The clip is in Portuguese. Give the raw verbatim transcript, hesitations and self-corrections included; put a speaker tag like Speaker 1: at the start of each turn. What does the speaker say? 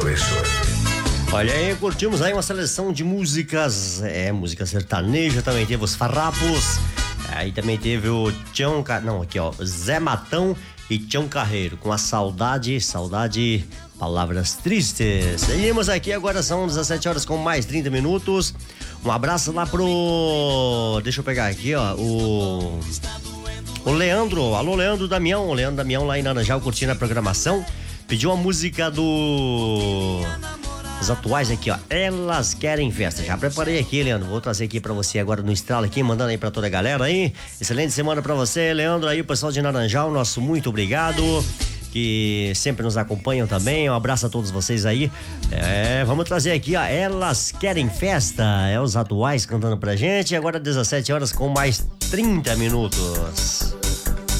Speaker 1: Olha aí, curtimos aí uma seleção de músicas, é, música sertaneja, também teve os Farrapos, aí também teve o Tião, não, aqui ó, Zé Matão e Tião Carreiro, com a Saudade, Saudade, Palavras Tristes. Seguimos aqui, agora são dezessete horas com mais trinta minutos, um abraço lá pro, deixa eu pegar aqui ó, o... O Leandro, alô Leandro Damião, o Leandro Damião lá em Laranjal curtindo a programação, pediu a música do... Os atuais aqui, ó, Elas Querem Festa. Já preparei aqui, Leandro, vou trazer aqui pra você agora no estralo aqui, mandando aí pra toda a galera aí. Excelente semana pra você, Leandro, aí o pessoal de Laranjal, nosso muito obrigado, que sempre nos acompanham também, um abraço a todos vocês aí. É, vamos trazer aqui, ó, Elas Querem Festa, é os atuais cantando pra gente, agora dezessete horas com mais trinta minutos.